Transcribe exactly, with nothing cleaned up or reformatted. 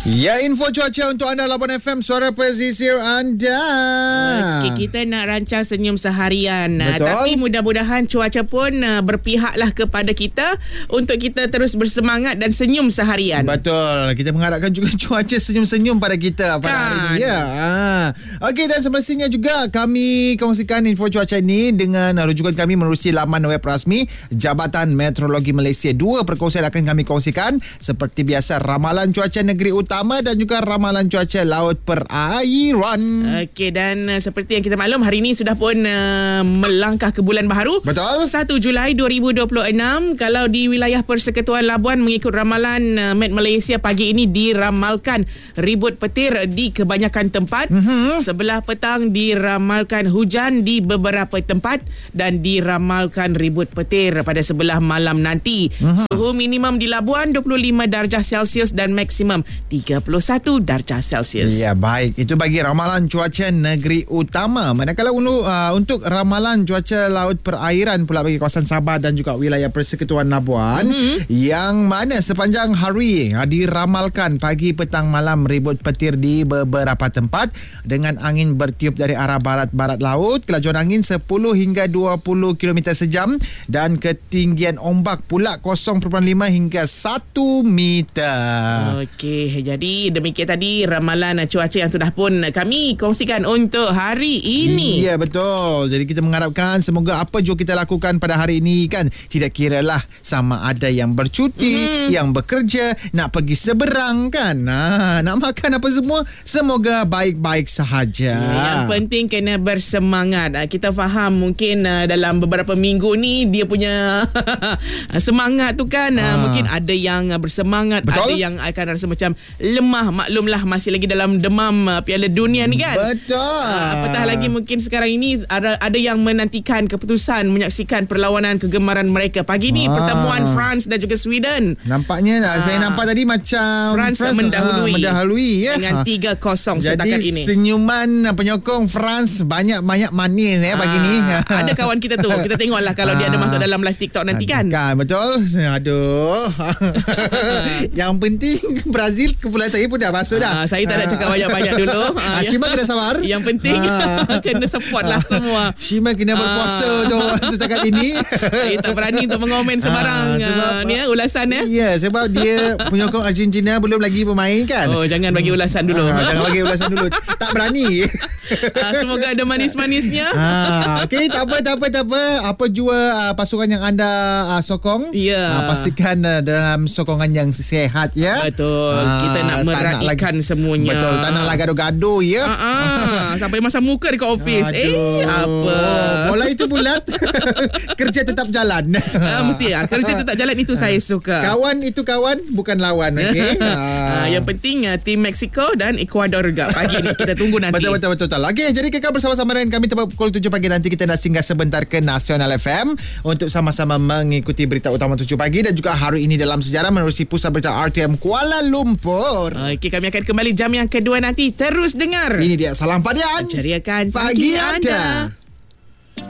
Ya, info cuaca untuk anda Labuan F M, suara pesisir anda. Okey, kita nak rancang senyum seharian. Betul. Tapi mudah-mudahan cuaca pun uh, berpihaklah kepada kita untuk kita terus bersemangat dan senyum seharian. Betul. Kita mengharapkan juga cuaca senyum-senyum pada kita pada Kan. hari ini. Ya. Ha. Okey, dan semestinya juga kami kongsikan info cuaca ini dengan rujukan kami menerusi laman web rasmi Jabatan Meteorologi Malaysia. Dua perkongsian akan kami kongsikan seperti biasa, ramalan cuaca negeri utama dan juga ramalan cuaca laut perairan. Okey, dan uh, seperti yang kita maklum, hari ini sudah pun uh, melangkah ke bulan baharu. Betul. satu Julai dua ribu dua puluh enam. Kalau di wilayah Persekutuan Labuan mengikut ramalan uh, Met Malaysia pagi ini diramalkan ribut petir di kebanyakan tempat. Mm-hmm. Sebelah petang diramalkan hujan di beberapa tempat dan diramalkan ribut petir pada sebelah malam nanti. Mm-hmm. Suhu minimum di Labuan dua puluh lima darjah Celsius dan maksimum tiga puluh satu darjah Celsius. Ya, baik. Itu bagi ramalan cuaca negeri utama. Manakala untuk, uh, untuk ramalan cuaca laut perairan pula bagi kawasan Sabah dan juga wilayah Persekutuan Labuan, mm-hmm. yang mana sepanjang hari uh, diramalkan pagi, petang, malam ribut petir di beberapa tempat dengan angin bertiup dari arah barat-barat laut, kelajuan angin sepuluh hingga dua puluh kilometer sejam dan ketinggian ombak pula kosong perpuluhan lima hingga satu meter. Okey, jadi demikian tadi ramalan cuaca yang sudah pun kami kongsikan untuk hari ini. Ya, betul. Jadi kita mengharapkan semoga apa juga kita lakukan pada hari ini kan, tidak kiralah sama ada yang bercuti, mm. yang bekerja, nak pergi seberang kan, nah, nak makan apa semua, semoga baik-baik sahaja. Yang penting kena bersemangat. Kita faham mungkin dalam beberapa minggu ni dia punya semangat tu kan, ah. mungkin ada yang bersemangat, betul? Ada yang akan rasa macam lemah. Maklumlah masih lagi dalam demam uh, Piala Dunia ni kan. Betul. Uh, apatah lagi mungkin sekarang ini ada, ada yang menantikan keputusan menyaksikan perlawanan kegemaran mereka. Pagi ni uh. pertemuan France dan juga Sweden. Nampaknya uh. saya nampak tadi macam France, France mendahului, uh, mendahului ya. Dengan tiga kosong setakat ini. Jadi senyuman penyokong France banyak-banyak manis ya uh. pagi ni. Ada kawan kita tu, kita tengoklah kalau uh. dia ada masuk dalam live TikTok nanti kan. Kan, betul. Aduh. Yang penting Brazil, kumpulan saya pun dah masuk dah. Ah, saya tak nak cakap banyak-banyak dulu. Ah, Shima kena sabar. Yang penting ah. kena support lah semua. Shima kena berpuasa ah. tu setakat ini. Saya tak berani untuk mengomen sebarang ah, sebab, uh, ni ya, ulasan ya. Ya, sebab dia penyokong Argentina belum lagi bermain kan. Oh, jangan bagi ulasan dulu. Ah, jangan bagi ulasan dulu. Tak berani. Ah, semoga ada manis-manisnya. Ah, okey, tak apa, tak apa, tak apa. Apa jua uh, pasukan yang anda uh, sokong? Ya. Yeah. Uh, pastikan uh, dalam sokongan yang sihat ya. Betul. Ah, kita nak meraihkan semuanya. Betul. Tak naklah gaduh-gaduh ya. Ah, ah. Sampai masa muka dekat office. Eh, apa? Bola itu bulat. Kerja tetap jalan. Ah, mesti ya. Kerja tetap jalan itu saya suka. Kawan itu kawan, bukan lawan. Okay? ah. Yang penting uh, tim Mexico dan Ecuador juga pagi ni. Kita tunggu nanti. Betul, betul, betul. Okey, jadi kekal bersama-sama dengan kami tepat pukul tujuh pagi nanti. Kita nak singgah sebentar ke Nasional F M untuk sama-sama mengikuti berita utama tujuh pagi dan juga hari ini dalam sejarah menerusi Pusat Berita R T M Kuala Lumpur. Okey, kami akan kembali jam yang kedua nanti. Terus dengar. Ini dia Salam Padian. Ceriakan pagi, pagi anda. anda.